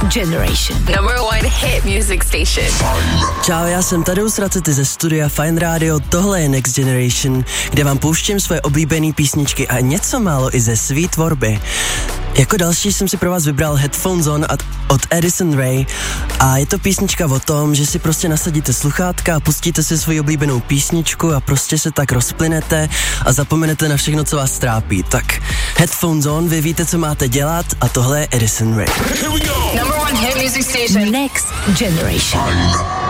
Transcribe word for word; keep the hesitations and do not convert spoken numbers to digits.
Generation. Number one hit music station. Čau, já jsem Tadeusz Racety ze studia Fine Radio, tohle je Next Generation, kde vám pouštím svoje oblíbené písničky a něco málo i ze svý tvorby. Jako další jsem si pro vás vybral Headphones On od Addison Rae a je to písnička o tom, že si prostě nasadíte sluchátka a pustíte si svoji oblíbenou písničku a prostě se tak rozplynete a zapomenete na všechno, co vás trápí. Tak Headphones On, vy víte, co máte dělat a tohle je Addison Rae. Number one hit music station. Next Generation.